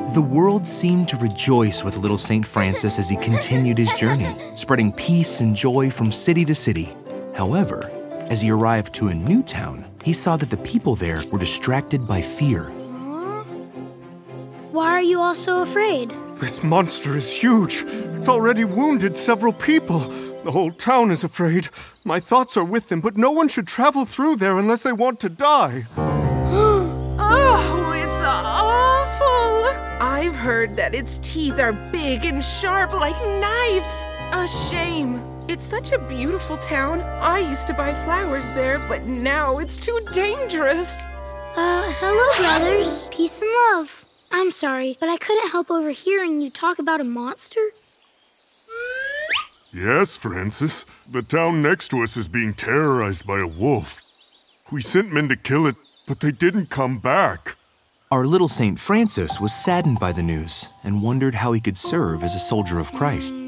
The world seemed to rejoice with little St. Francis as he continued his journey, spreading peace and joy from city to city. However, as he arrived to a new town, he saw that the people there were distracted by fear. Why are you all so afraid? This monster is huge. It's already wounded several people. The whole town is afraid. My thoughts are with them, but no one should travel through there unless they want to die. Oh, it's awful! I've heard that its teeth are big and sharp like knives. A shame. It's such a beautiful town. I used to buy flowers there, but now it's too dangerous. Hello, brothers. Peace and love. I'm sorry, but I couldn't help overhearing you talk about a monster. Yes, Francis. The town next to us is being terrorized by a wolf. We sent men to kill it, but they didn't come back. Our little St. Francis was saddened by the news and wondered how he could serve as a soldier of Christ.